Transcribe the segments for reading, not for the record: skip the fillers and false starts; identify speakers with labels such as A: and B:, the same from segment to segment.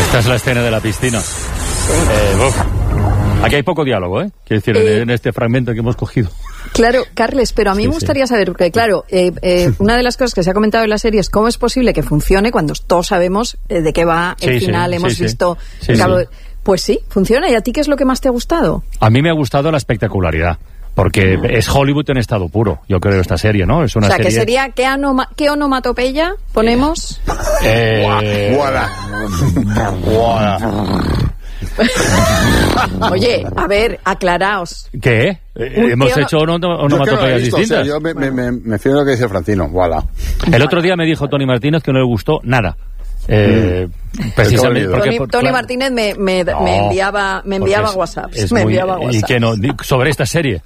A: Esta es la escena de la piscina. Aquí hay poco diálogo, ¿eh? Quiero decir, en este fragmento que hemos cogido.
B: Claro, Carles, pero a mí me gustaría saber, porque claro, una de las cosas que se ha comentado en la serie es cómo es posible que funcione cuando todos sabemos de qué va el final, hemos visto... Pues sí, funciona. ¿Y a ti qué es lo que más te ha gustado?
A: A mí me ha gustado la espectacularidad. Porque es Hollywood en estado puro, yo creo, esta serie, ¿no? Es una serie...
B: que sería... ¿Qué onomatopeya ponemos?
C: Guara.
B: Oye, a ver, aclaraos.
A: ¿Qué? ¿Hemos hecho onomatopeyas distintas?
C: O sea, yo me fío de lo que dice Francino, voilà.
A: El otro día me dijo Tony Martínez que no le gustó nada. Precisamente porque
B: Tony Martínez me enviaba WhatsApps,
A: y que no sobre esta serie,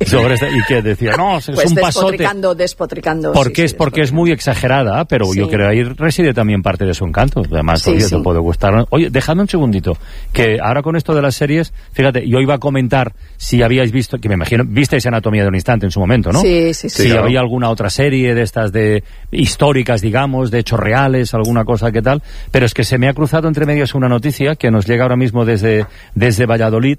A: y que decía no, es
B: pues
A: un pasote,
B: despotricando,
A: porque es muy exagerada, pero yo creo que ahí reside también parte de su encanto. Además, te puede gustar. Oye, dejadme un segundito, que ahora con esto de las series, fíjate, yo iba a comentar si habíais visto, que me imagino visteis Anatomía de un instante en su momento, ¿no? Si había alguna otra serie de estas de históricas, digamos, de hechos reales, alguna cosa que tal, pero es que se me ha cruzado entre medias una noticia que nos llega ahora mismo desde Valladolid.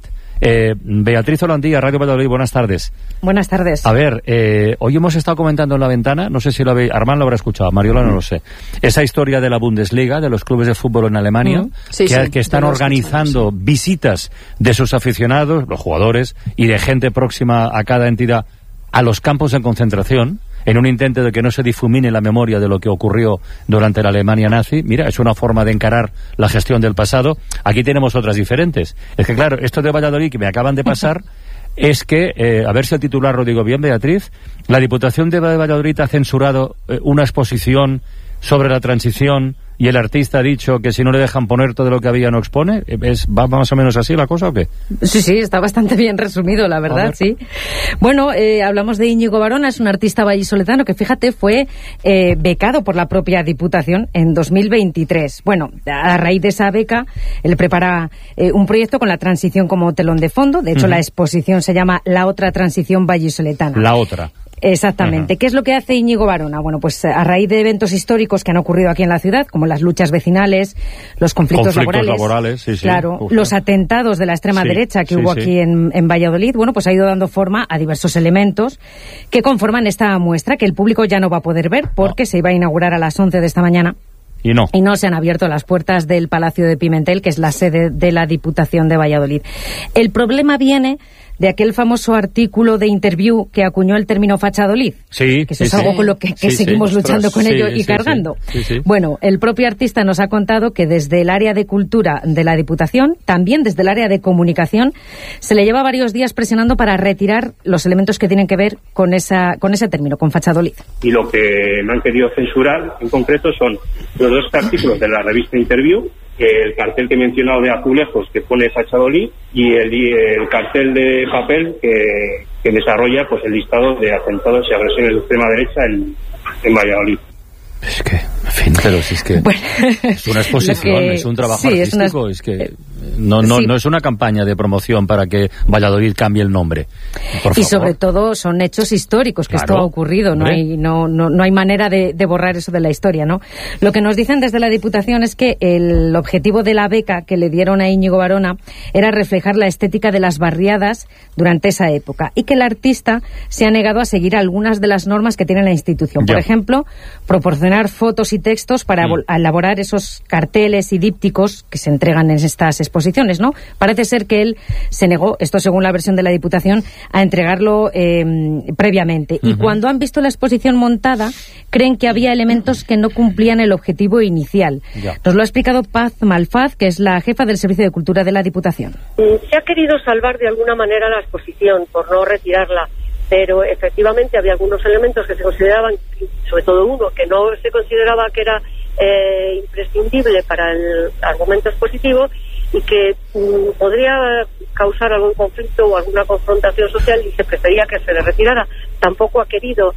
A: Beatriz Holandía, Radio Valladolid, buenas tardes.
D: Buenas tardes.
A: A ver, hoy hemos estado comentando en la ventana, no sé si lo habéis, Armand lo habrá escuchado, Mariola no lo sé, esa historia de la Bundesliga, de los clubes de fútbol en Alemania, que están organizando visitas de sus aficionados, los jugadores, y de gente próxima a cada entidad, a los campos de concentración, en un intento de que no se difumine la memoria de lo que ocurrió durante la Alemania nazi. Mira, es una forma de encarar la gestión del pasado. Aquí tenemos otras diferentes. Es que claro, esto de Valladolid que me acaban de pasar es que, a ver si el titular lo digo bien, Beatriz, la Diputación de Valladolid ha censurado una exposición sobre la transición y el artista ha dicho que si no le dejan poner todo lo que había no expone. ¿Va más o menos así la cosa o qué?
D: Sí, está bastante bien resumido, la verdad, sí. Bueno, hablamos de Íñigo Varona, es un artista vallisoletano que, fíjate, fue becado por la propia Diputación en 2023. Bueno, a raíz de esa beca, él prepara un proyecto con la transición como telón de fondo. De hecho, la exposición se llama La Otra Transición Vallisoletana.
A: La Otra.
D: Exactamente. ¿Qué es lo que hace Íñigo Varona? Bueno, pues a raíz de eventos históricos que han ocurrido aquí en la ciudad, como las luchas vecinales, los conflictos laborales, claro, los atentados de la extrema derecha que hubo aquí en Valladolid, bueno, pues ha ido dando forma a diversos elementos que conforman esta muestra que el público ya no va a poder ver porque se iba a inaugurar a las 11 de esta mañana. Y no se han abierto las puertas del Palacio de Pimentel, que es la sede de la Diputación de Valladolid. El problema viene de aquel famoso artículo de Interview que acuñó el término fachadolid. Que eso es algo con lo que seguimos luchando con ello y cargando. Bueno, el propio artista nos ha contado que desde el área de cultura de la Diputación, también desde el área de comunicación, se le lleva varios días presionando para retirar los elementos que tienen que ver con ese término, con fachadolid.
E: Y lo que me han querido censurar en concreto son los dos artículos de la revista Interview, el cartel que he mencionado de azulejos que pone Fachadolid y el cartel de papel que desarrolla pues el listado de atentados y agresiones de extrema derecha en Valladolid.
A: Es que, en fin, pero si es que es una exposición, es un trabajo artístico, es que no es una campaña de promoción para que Valladolid cambie el nombre. Por favor.
D: Y sobre todo son hechos históricos, que esto ha ocurrido, no hay manera de borrar eso de la historia, ¿no? Lo que nos dicen desde la Diputación es que el objetivo de la beca que le dieron a Íñigo Varona era reflejar la estética de las barriadas durante esa época y que el artista se ha negado a seguir algunas de las normas que tiene la institución. Por ejemplo, proporcionar fotos y textos para elaborar esos carteles y dípticos que se entregan en estas exposiciones, ¿no? Parece ser que él se negó, esto según la versión de la Diputación, a entregarlo previamente. Y cuando han visto la exposición montada, creen que había elementos que no cumplían el objetivo inicial. Nos lo ha explicado Paz Malfaz, que es la jefa del Servicio de Cultura de la Diputación.
F: Se ha querido salvar de alguna manera la exposición por no retirarla, pero efectivamente había algunos elementos que se consideraban, sobre todo uno, que no se consideraba que era imprescindible para el argumento expositivo y que podría causar algún conflicto o alguna confrontación social y se prefería que se le retirara. Tampoco ha querido.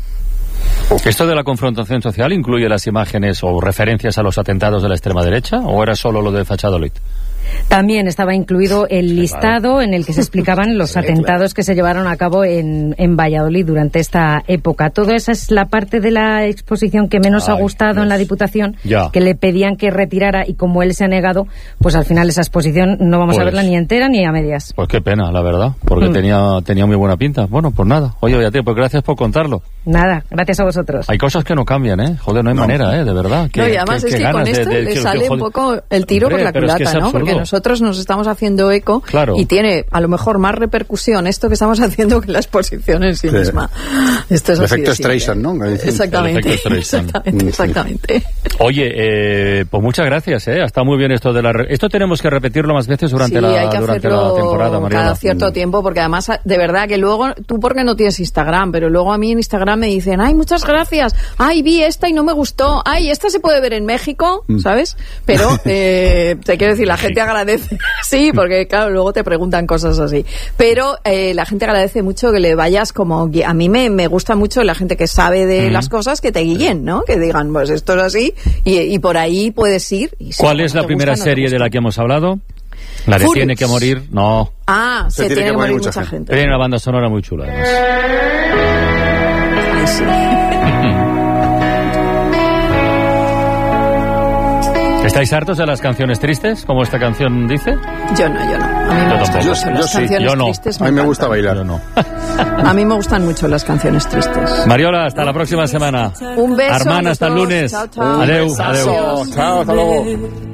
A: ¿Esto de la confrontación social incluye las imágenes o referencias a los atentados de la extrema derecha o era solo lo de Fachadolid?
D: También estaba incluido el listado en el que se explicaban los atentados que se llevaron a cabo en Valladolid durante esta época. Toda esa es la parte de la exposición que menos ha gustado en la Diputación, que le pedían que retirara, y como él se ha negado, pues al final esa exposición no vamos a verla ni entera ni a medias.
A: Pues qué pena, la verdad, porque tenía muy buena pinta. Bueno, pues nada. Oye, Beatriz, pues gracias por contarlo.
D: Nada, gracias a vosotros.
A: Hay cosas que no cambian, ¿eh? Joder, no hay manera, de verdad.
B: No, y además es que con esto le sale un poco el tiro por la culata, ¿no? Porque nosotros nos estamos haciendo eco y tiene a lo mejor más repercusión esto que estamos haciendo que la exposición en sí misma. Esto es
C: el efecto Streisand, ¿no?
B: Exactamente. Exactamente.
A: Oye, pues muchas gracias, Ha estado muy bien esto de esto tenemos que repetirlo más veces durante la temporada, Mariola.
B: Cada cierto tiempo, porque además, de verdad, que luego, tú porque no tienes Instagram, pero luego a mí en Instagram me dicen, ay, muchas gracias, ay, vi esta y no me gustó, ay, esta se puede ver en México, ¿sabes? Pero, te quiero decir, la gente agradece, sí, porque claro, luego te preguntan cosas así, pero la gente agradece mucho que le vayas como, a mí me gusta mucho la gente que sabe de las cosas, que te guíen, ¿no? Que digan, pues esto es así, y por ahí puedes ir. Y
A: ¿cuál es la primera serie de la que hemos hablado? La de Tiene que morir, no.
B: Ah, se tiene que morir mucha gente.
A: Tiene una banda sonora muy chula, además.
B: Ay, sí.
A: ¿Estáis hartos de las canciones tristes, como esta canción dice?
B: Yo no. A mí me gustan mucho las canciones tristes.
C: A mí me gusta bailar.
A: Yo no.
B: A mí me gustan mucho las canciones tristes.
A: Mariola, hasta la próxima semana.
B: Un beso.
A: Armand, hasta el lunes.
B: Chao, chao.
A: Adeu.
C: Chao, hasta luego.